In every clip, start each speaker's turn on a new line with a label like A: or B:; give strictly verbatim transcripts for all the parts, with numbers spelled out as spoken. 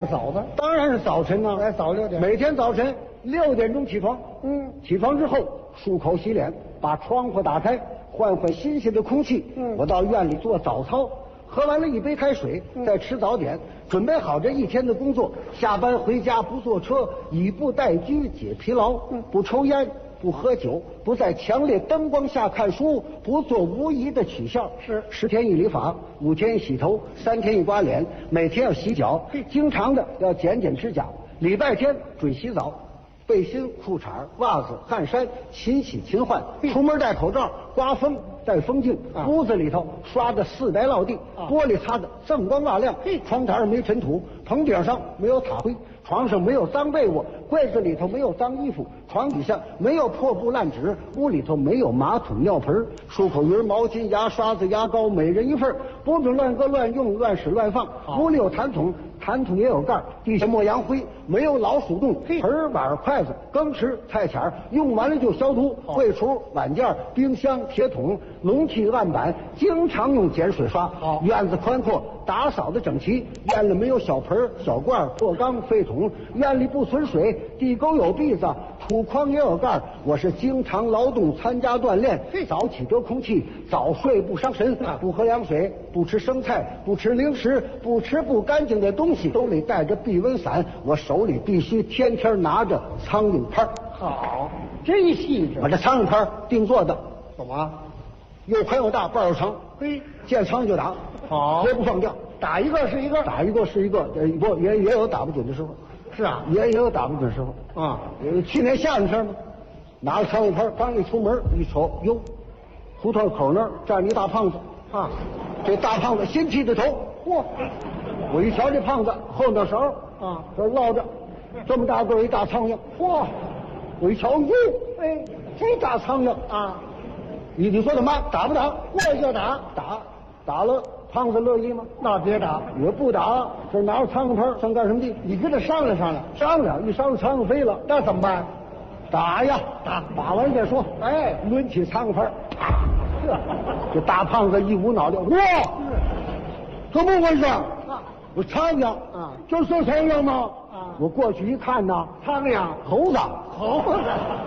A: 早的？
B: 当然是早晨啊，
A: 哎，早六点。
B: 每天早晨六点钟起床。
A: 嗯，
B: 起床之后漱口洗脸，把窗户打开，换换新鲜的空气。
A: 嗯，
B: 我到院里做早操，喝完了一杯开水，
A: 嗯、
B: 再吃早点，准备好这一天的工作。下班回家不坐车，以步代居解疲劳。嗯，不抽烟，不喝酒，不在强烈灯光下看书，不做无益的取笑。
A: 是
B: 十天一理发，五天一洗头，三天一刮脸，每天要洗脚，经常的要剪剪指甲，礼拜天准洗澡。背心、裤衩、袜子、汗衫，勤洗勤换。出门戴口罩，刮风戴风镜。啊、屋子里头刷的四白落地，啊、玻璃擦的锃光瓦亮。窗台上没尘土，棚顶上没有塔灰，床上没有脏被窝，柜子里头没有脏衣服，床底下没有破布烂纸，屋里头没有马桶尿盆，漱口鱼、毛巾、牙刷子、牙膏，每人一份，不准乱搁乱用、乱使乱放。屋里有痰桶。痰桶也有盖，地下抹洋灰，没有老鼠洞。盆碗筷子、羹匙、菜钱用完了就消毒。柜橱、碗件、冰箱、铁桶、笼屉、案板，经常用碱水刷。院子宽阔，打扫的整齐。院里没有小盆、小罐、破缸、废桶。院里不存水，地沟有篦子，土筐也有盖。我是经常劳动，参加锻炼，早起得空气，早睡不伤神，不喝凉水，不吃生菜，不吃零食，不吃不干净的东西。兜里带着避蚊伞，我手里必须天天拿着苍蝇拍。
A: 好，真细致。
B: 我这苍蝇拍定做的，
A: 怎么？
B: 又宽又大，把又长。
A: 嘿，
B: 见苍蝇就打，
A: 好，
B: 绝不放掉。
A: 打一个是一个，
B: 打一个是一个，呃，不也也有打不准的时候。
A: 是啊，
B: 也也有打不准时候啊。呃，去年夏天天嘛，拿着苍蝇拍，刚一出门一瞅，哟，胡同口那儿站着一大胖子啊，这大胖子先剃的头，嚯！我一瞧这胖子后脑勺啊，这落着这么大个一大苍蝇，嚯！我一瞧，哟，哎，这大苍蝇啊，你你说怎么打不打？
A: 过就打，
B: 打打了，胖子乐意吗？
A: 那别打，
B: 也不打，这拿着苍蝇拍想干什么地？
A: 你跟他商量商量，
B: 商量一商量苍蝇飞了，
A: 那怎么办？
B: 打呀，
A: 打，
B: 打完再说。
A: 哎，
B: 抡起苍蝇拍，啊，这大胖子一捂脑袋，哇，怎么回事？我苍蝇啊，就是苍蝇吗？啊，我过去一看呐，
A: 苍蝇，
B: 猴子，
A: 猴子。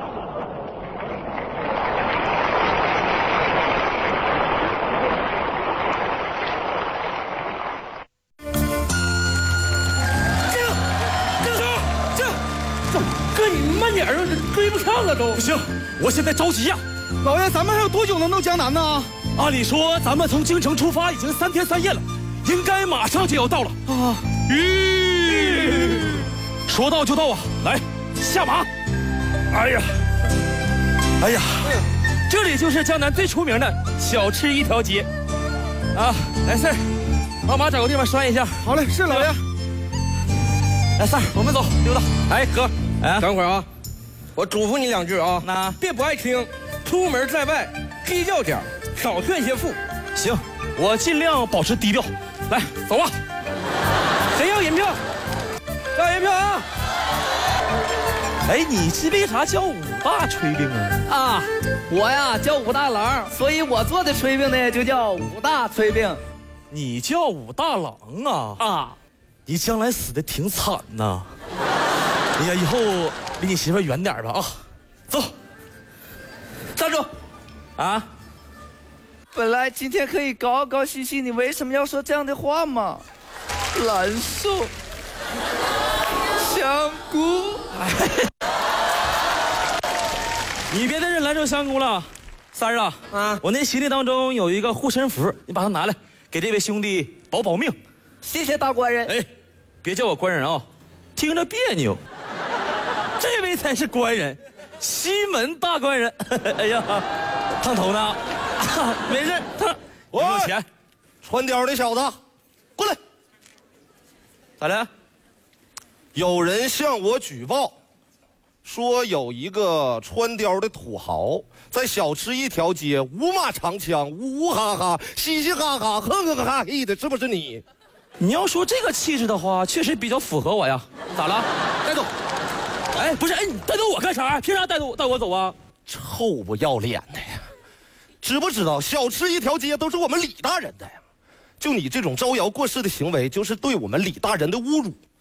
C: 哥，你慢点啊，追不上了都。不行，我现在着急呀、
D: 啊。老爷，咱们还有多久能到江南呢？
C: 按理说，咱们从京城出发已经三天三夜了，应该马上就要到了啊。咦，说到就到啊！来，下马。哎呀，哎呀，这里就是江南最出名的小吃一条街啊！来，四儿，帮马找个地方拴一下。
D: 好嘞，是老爷。
C: 来，三儿，我们走，溜达。
E: 哎，哥，
C: 哎，
E: 等会儿啊，我嘱咐你两句啊，
C: 那
E: 别不爱听，出门在外低调点，少炫些富。
C: 行，我尽量保持低调。来，走吧。
E: 谁要银票？要银票啊！
C: 哎，你是为啥叫武大炊饼啊？
F: 啊，我呀叫武大郎，所以我做的炊饼呢就叫武大炊饼。
C: 你叫武大郎啊？
F: 啊，
C: 你将来死的挺惨呐。哎呀，以后离你媳妇远点吧啊！走，
F: 站住！
C: 啊！
F: 本来今天可以高高兴兴，你为什么要说这样的话嘛？难受，香菇。
C: 你别在这兰州香菇了，三儿啊，啊，我那行李当中有一个护身符，你把它拿来，给这位兄弟保保命。
F: 谢谢大官人。
C: 哎，别叫我官人啊，听着别扭。这位才是官人，西门大官人。哎呀，烫头呢？啊、没事，烫。我有钱。
G: 穿貂的小子，过来。
C: 咋的？
G: 有人向我举报，说有一个穿貂的土豪在小吃一条街五马长枪，呜呜哈哈，嘻嘻哈哈，哼哼哈嘿的，是不是你？
C: 你要说这个气质的话，确实比较符合我呀。咋了？带走。哎，不是，哎，你带走我干啥？凭啥带走带我走啊？
G: 臭不要脸的呀！知不知道小吃一条街都是我们李大人的呀？就你这种招摇过市的行为，就是对我们李大人的侮辱。